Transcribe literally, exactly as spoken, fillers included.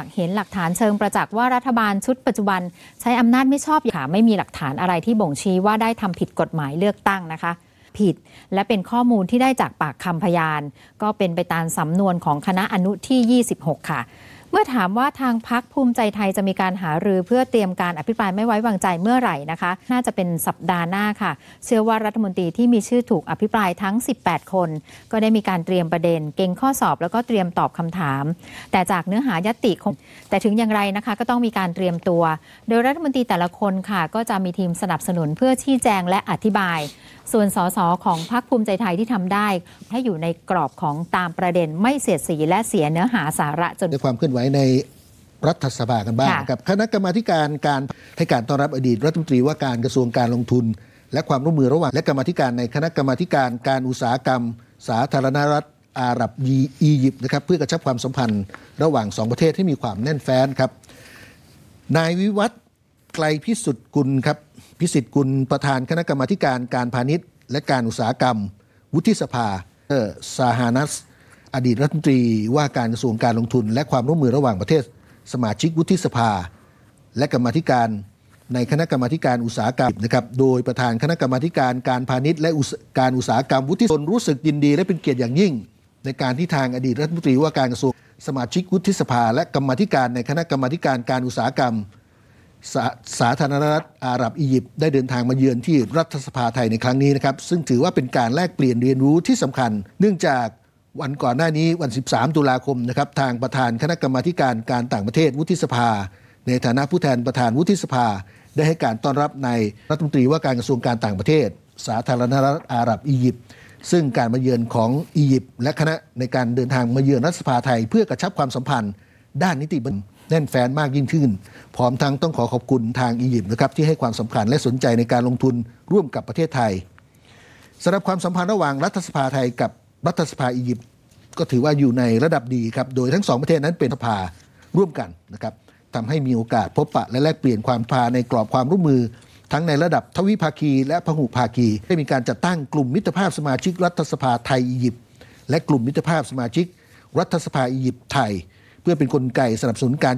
ากเห็นหลักฐานเชิงประจักษ์ว่ารัฐบาลชุดปัจจุบันใช้อำนาจไม่ชอบค่ะไม่มีหลักฐานอะไรที่บ่งชี้ว่าได้ทำผิดกฎหมายเลือกตั้งนะคะผิดและเป็นข้อมูลที่ได้จากปากคำพยานก็เป็นไปตามสำนวนของคณะอนุที่ยี่สิบหกค่ะเมื่อถามว่าทางพรรคภูมิใจไทยจะมีการหารือเพื่อเตรียมการอภิปรายไม่ไว้วางใจเมื่อไหร่นะคะน่าจะเป็นสัปดาห์หน้าค่ะเชื่อว่ารัฐมนตรีที่มีชื่อถูกอภิปรายทั้งสิบแปดคนก็ได้มีการเตรียมประเด็นเก่งข้อสอบแล้วก็เตรียมตอบคำถามแต่จากเนื้อหายติคงแต่ถึงอย่างไรนะคะก็ต้องมีการเตรียมตัวโดยรัฐมนตรีแต่ละคนค่ะก็จะมีทีมสนับสนุนเพื่อชี้แจงและอธิบายส่วนสสของพรรคภูมิใจไทยที่ทำได้ให้อยู่ในกรอบของตามประเด็นไม่เสียดสีและเสียเนื้อหาสาระจนในความเคลื่อนไหวในรัฐสภากันบ้างกับคณะกรรมาการการให้การต้อนรับอดีตรัฐมนตรีว่าการกระทรวงการลงทุนและความร่วมมือระหว่างและกรรมาการในคณะกรรมาการการอุตสาหกรรมสาธารณรัฐอาหรับอียิปต์นะครับเพื่อกระชับความสัมพันธ์ระหว่างสองประเทศให้มีความแน่นแฟ้นครับนายวิวัฒน์ไกลพิสุทธิ์กุลครับพิสิทธิ์กุลประธานคณะกรรมาการการพาณิชย์และการอุตสาหกรรมวุฒิสภาเออซาฮานัสอดีตรัฐมนตรีว่าการกระทรวงการลงทุนและความร่วมมือระหว่างประเทศสมาชิกวุฒิสภาและกรรมาธิการในคณะกรรมาการอุตสาหกรรมนะครับโดยประธานคณะกรรมาการการพาณิชย์และการอุตสาหกรรมวุฒิสภารู้สึกยินดีและเป็นเกียรติอย่างยิ่งในการที่ทางอดีตรัฐมนตรีว่าการกระทรวงสมาชิกวุฒิสภาและกรรมาธิการในคณะกรรมาการการอุตสาหกรรมสา, สาธารณรัฐอาหรับอียิปต์ได้เดินทางมาเยือนที่รัฐสภาไทยในครั้งนี้นะครับซึ่งถือว่าเป็นการแลกเปลี่ยนเรียนรู้ที่สำคัญเนื่องจากวันก่อนหน้านี้วันสิบสามตุลาคมนะครับทางประธานคณะกรรมาการการต่างประเทศวุฒิสภาในฐานะผู้แทนประธานวุฒิสภาได้ให้การต้อนรับในรัฐมนตรีว่าการกระทรวงการต่างประเทศสาธารณรัฐอาหรับอียิปต์ซึ่งการมาเยือนของอียิปต์และคณะในการเดินทางมาเยือนรัฐสภาไทยเพื่อกระชับความสัมพันธ์ด้านนิติบัญญัติแน่นแฟ้นมากยิ่งขึ้นพร้อมทั้งต้องขอขอบคุณทางอียิปต์นะครับที่ให้ความสำคัญและสนใจในการลงทุนร่วมกับประเทศไทยสำหรับความสัมพันธ์ระหว่างรัฐสภาไทยกับรัฐสภาอียิปต์ก็ถือว่าอยู่ในระดับดีครับโดยทั้งสองประเทศนั้นเป็นสภาร่วมกันนะครับทำให้มีโอกาสพบปะและแลกเปลี่ยนความพาในกรอบความร่วมมือทั้งในระดับทวิภาคีและพหุภาคีได้มีการจัดตั้งกลุ่มมิตรภาพสมาชิกรัฐสภาไทยอียิปต์และกลุ่มมิตรภาพสมาชิกรัฐสภาอียิปต์ไทยเพื่อเป็นกลไกสนับสนุนการ